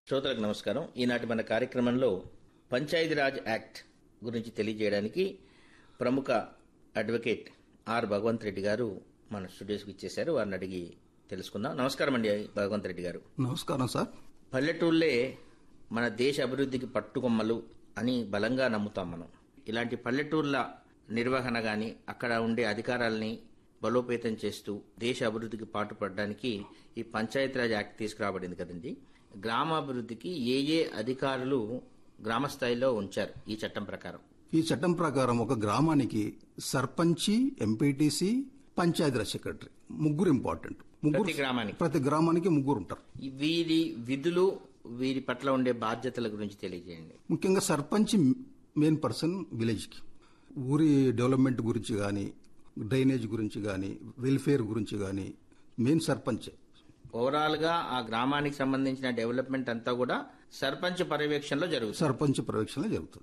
శ్రోతలకు నమస్కారం. ఈనాటి మన కార్యక్రమంలో పంచాయతీరాజ్ యాక్ట్ గురించి తెలియజేయడానికి ప్రముఖ అడ్వకేట్ ఆర్ భగవంత్ రెడ్డి గారు మన స్టూడియోస్కి ఇచ్చేశారు. వారిని అడిగి తెలుసుకుందాం. నమస్కారం అండి భగవంత్ రెడ్డి గారు. నమస్కారం సార్. పల్లెటూళ్ళే మన దేశ అభివృద్ధికి పట్టుకొమ్మలు అని బలంగా నమ్ముతాం మనం. ఇలాంటి పల్లెటూళ్ళ నిర్వహణ గాని అక్కడ ఉండే అధికారాలని బలోపేతం చేస్తూ దేశ అభివృద్ధికి పాటుపడడానికి ఈ పంచాయతీరాజ్ యాక్ట్ తీసుకురాబడింది కదండి. గ్రామాభివృద్ధికి ఏ అధికారులు గ్రామ స్థాయిలో ఉంచారు ఈ చట్టం ప్రకారం? ఈ చట్టం ప్రకారం ఒక గ్రామానికి సర్పంచి, ఎంపీటీసీ, పంచాయతీరాజ్ సెక్రటరీ ముగ్గురు ఇంపార్టెంట్. ప్రతి గ్రామానికి ముగ్గురు ఉంటారు. వీరి విధులు, వీరి పట్ల ఉండే బాధ్యతల గురించి తెలియజేయండి. ముఖ్యంగా సర్పంచ్ మెయిన్ పర్సన్ విలేజ్ కి ఊరి డెవలప్మెంట్ గురించి గాని, డ్రైనేజ్ గురించి గాని, వెల్ఫేర్ గురించి గాని మెయిన్ సర్పంచ్. ఓవరాల్ గా ఆ గ్రామానికి సంబంధించిన డెవలప్మెంట్ అంతా కూడా సర్పంచ్ పర్యవేక్షణలో జరుగుతుంది.